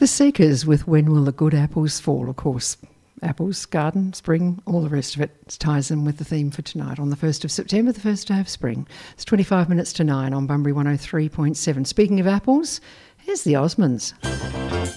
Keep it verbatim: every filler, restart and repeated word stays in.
The Seekers with When Will the Good Apples Fall, of course. Apples, garden, spring, all the rest of it ties in with the theme for tonight on the first of September, the first day of spring. It's twenty-five minutes to nine on Bunbury one oh three point seven. Speaking of apples, here's the Osmonds.